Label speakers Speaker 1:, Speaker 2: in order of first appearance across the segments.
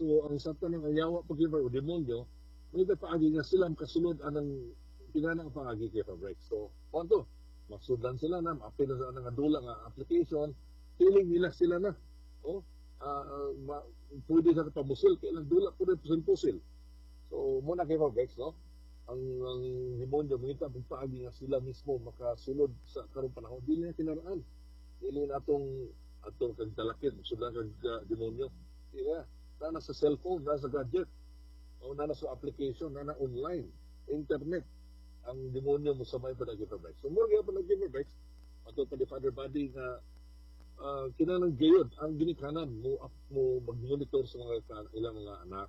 Speaker 1: So, ang sabta ng ayawa pag-giver o demonyo, may paagi nga sila kasunod anang pinanang paagi kay Fabric. So, kung magsudan sila na, apil na sa nga dula nga application, feeling nila sila na. Oh, pwede sa pamusil, kailang dula po rin pusil-pusil. So, muna kay Fabric, no? Ang demonyo, mga paagi nga sila mismo makasunod sa karong panahon. Dili na kinaraan. Dili na atong kagdalakit, magsudan kag demonyo. Diba? Na sa cellphone, na sa gadget, o na sa application, na online, internet, ang demonyo mo sa may panag-giverbikes. So, more pa nag-giverbikes, ato pa di Father Buddy nga kinanang gayod, ang ginikanan mo mag-monitor sa mga ilang mga anak.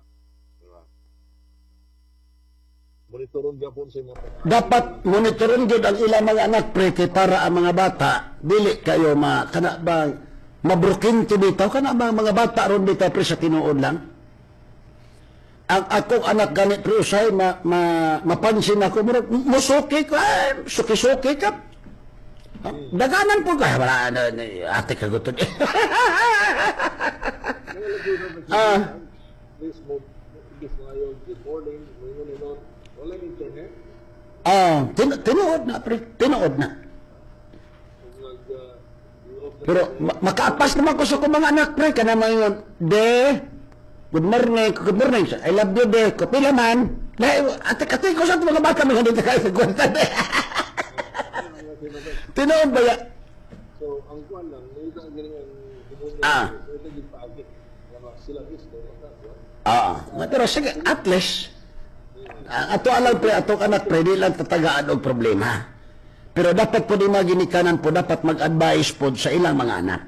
Speaker 1: Monitoron gapon sa mga
Speaker 2: Dapat monitoron gyud ang ilang mga anak pre kay para ang mga bata dili kayo kana bang mabrukin to bitaw kana bang mga bata ron bitaw pre sa tinuod lang. Ang akong anak ganit pre usay mapansin ako musuki ko suki-suki ka. Daganan po ka wala ate ka gutod.
Speaker 1: good morning, wala internet.
Speaker 2: Tinuod na pre, tinuod na. Pero makaapas naman ko sa kong mga anak pre kana mayon de good morning, I love you de kapila man ate ko sa mga bata mga dito kay sa kwenta de. Tinuod ba ya?
Speaker 1: So ang kuan lang ito ang galing ito yung paagi nga sila gusto
Speaker 2: pero sige at least ato alam pre ato anak pre di lang tatagaan og problema. Pero dapat po di maginikanan po, dapat mag-advise po sa ilang mga anak.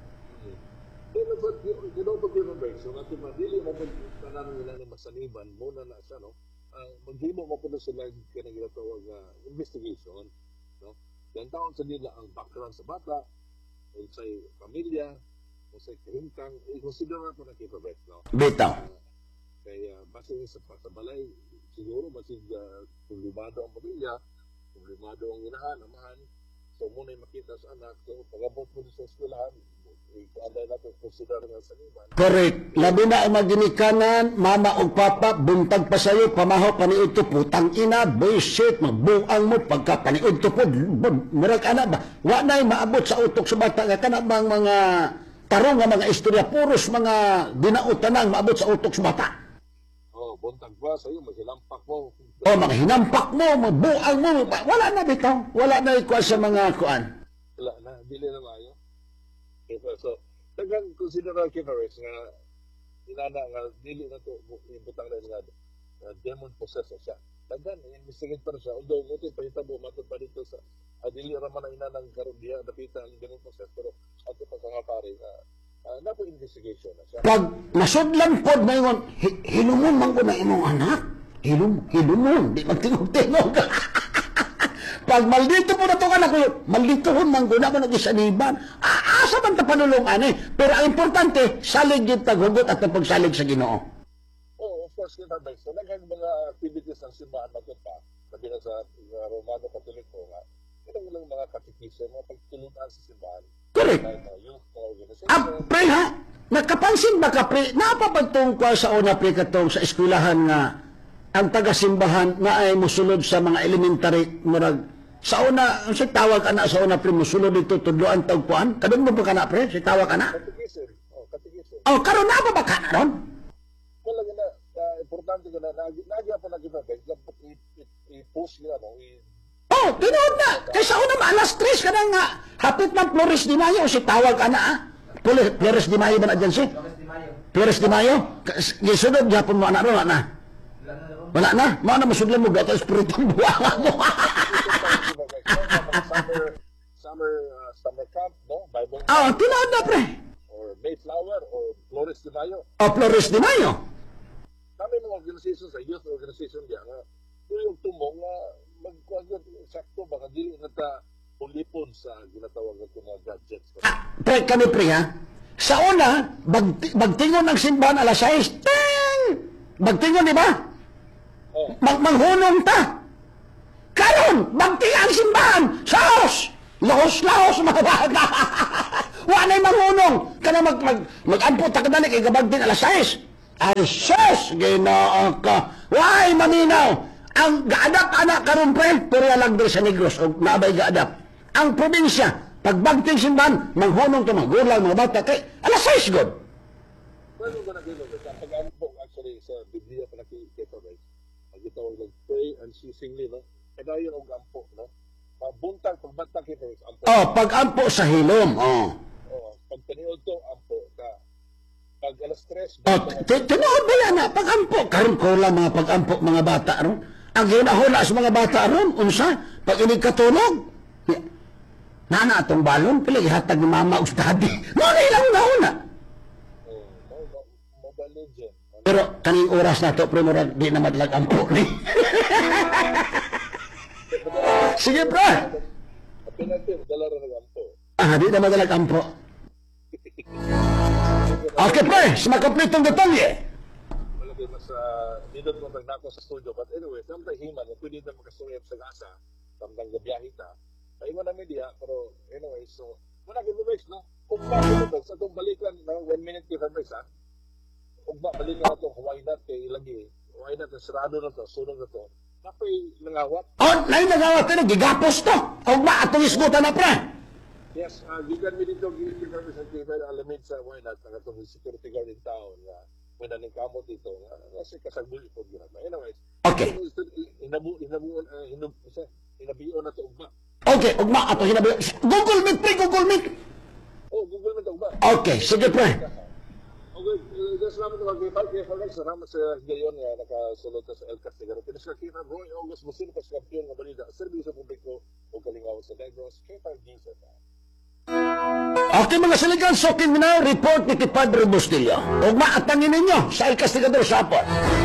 Speaker 1: Pero ba't pag-remember, so natin madili mo pag-tanan nila ng masaniban, muna na siya, no? Maghimo mo po na sila ginatawag investigation, no? Yan taon sa nila ang background sa bata, o sa pamilya, o sa kahintang, i-consider na po na kipabet, no?
Speaker 2: Bitaw.
Speaker 1: Kaya base sa balay, siguro base problemado ang pamilya, problemado ang inahan, amahan. So, muna yung makita sa anak. So, pag-abot mo sa eskwelahan, i-alay natin consider nga sa liman.
Speaker 2: Correct. Labi na ang maginikanan, mama o papa, buntag pa sa'yo, pamaho, paniud to po, tang-ina, bullshit, magbuang mo, pagka paniud to po, murag anak ba? Wa na'y maabot sa utok sa bata, nga kana bang mga tarong nga mga istorya, puros mga dinautanang maabot sa utok sa bata.
Speaker 1: Buntag ba sa'yo, maghilampak mo.
Speaker 2: Mga hinampak mo, magbuang mo, wala na dito. Wala na ikuha sa mga kuan.
Speaker 1: Wala na, dili na mayo. So, tagang consider ang kifares nga, inana nga, dili na to, ibutang na nga, demon possessor siya. Tagan, investigate pa na siya. Although, mutin pa hitabo, matod pa dito sa, dili raman na inanang karon diya, napita ang demon possessor, pero ato pa nga pare nga, napo investigation na siya.
Speaker 2: Pag nasudlan po na yun, hinumon man ko na imong anak. Hinumon, di magtingog-tingog. Pag maldito po na itong anak ko yun, malditohon man ko na ako nag-isaniban. Asa man ta panulong ani. Pero ang importante, salig yung taghugot at ang pagsalig sa Ginoo.
Speaker 1: Of course, kita ba? So, nagang mga activities ng simbahan na ito pa, sabi na sa Romano Katoliko nga, ilang lang mga katikisyon, mga pagtulungan sa simbahan.
Speaker 2: Correct. Pre ha, nakapansin ba ka pre, napapagtong kwa sa una pre katong sa eskwelahan nga ang taga-simbahan na ay musulod sa mga elementary murag sa una, si tawag ka na sa una pre musulod dito tudloan tagpuan, kadun mo ba ka na pre, si tawag ka na?
Speaker 1: Katikisyon.
Speaker 2: Karon na ba ka na ron?
Speaker 1: Wala na, importante ko na, nagya pa nag-ibabay, dapat i-post nila, no?
Speaker 2: Tinood na. Kaysa una alas 3 ka na nga. Hapit man Flores de Mayo. Si tawag ka na Flores de Mayo ba na dyan si? Flores de Mayo? Gisunod, gapon mo anak ron, wala na. Wala na? Mga na masudlan mo, gata espiritong buwangan mo.
Speaker 1: Summer camp, no? Bible
Speaker 2: Tinood na, pre.
Speaker 1: or Mayflower or Flores de Mayo.
Speaker 2: Flores de Mayo.
Speaker 1: Kami mga organization sa youth organization diya nga, yung tumong nga magkuha sakto baka dili na ta ulipon sa ginatawag ng mga gadgets.
Speaker 2: Pre, kami pre ha. Sa una, bagtingon ang simbahan alas 6. Ting! Bagtingon, di ba? Manghunong ta. Karon, bagtingon ang simbahan. Saos! Lahos-lahos mga bata. Wanay manghunong. Kana mag-ampot ka na kay gabagting alas 6. Ay, sus! Ginoo ka. Why, maminaw? Ang gaadap anak karon pre, pura lang doon sa Negros, o naabay gaadap. Ang probinsya, pagbagting simbahan, manghunong to mga gulang, mga bata, kay alas 6 god.
Speaker 1: Well, ba nagilo sa pag-ampok actually sa Biblia pa nakikita guys. Magitawag ng pray unceasingly, no? Kaya yun ang ampok, no? Buntag pagbata kita guys, ampok.
Speaker 2: Oh, pag-ampo sa hilom, oh.
Speaker 1: Oh, pag paniod to, ampok ka. Pag alas 3,
Speaker 2: Oh, tinuod ba yan na? Pag-ampo, karon ko lang mga pag-ampo mga bata ron. Ang ginahula sa mga bata ron, unsa? Pag inig katulog. Nana atong balon, pila ihatag ni mama o daddy. Muna ilang nauna.
Speaker 1: Mobile Legend.
Speaker 2: Pero kaning oras na to, primorag, di na madlag ampo ni. Sige, pre.
Speaker 1: Pinagpil, dala rin ng ampok.
Speaker 2: Di na madalag ampo. Okay, pre. Sumakompletong detalye.
Speaker 1: Malagay mas nindot mo pag nako sa studio. But anyway, samtay himan, pwede na makasuyap sa gasa. Samtang gabiyahe ta. Paingon na media, pero anyway, so, muna giveaways, no? Kung bakit ito, sa itong balikan, na 1 minute giveaways, ha? Kung balikan na ito, why not, kay ilagi, why not, sarado na ito, sunog na ito, napay nangawat.
Speaker 2: Oh, nain nagawat na, gigapos to. O ba, atong isgutan na, pre.
Speaker 1: Yes, gigan mi dito, gigan mi sa TV, alamid sa why not, ang itong security guard in town, nga, may naning kamot dito, kasi kasaguli po, anyways,
Speaker 2: Okay.
Speaker 1: inabiyo na ito, ugma.
Speaker 2: Okay, ugma, ato hinabi. Google Meet, pre, Google Meet.
Speaker 1: Oh, Google mo ito, ugma.
Speaker 2: Okay, sige, pre.
Speaker 1: Okay, salamat sa kay Farag. Salamat sa gayon nga nakasulod sa El Castigaro. Pinaskakita Roy August Musino pas kampiyon nga balida. Serbisyo publiko o kalingawan sa Negros. Kay Pagdisa.
Speaker 2: Okay, mga saligan, so minaw report ni Padre Bustillo. Ugma, atangin ninyo sa El Castigador Sapot.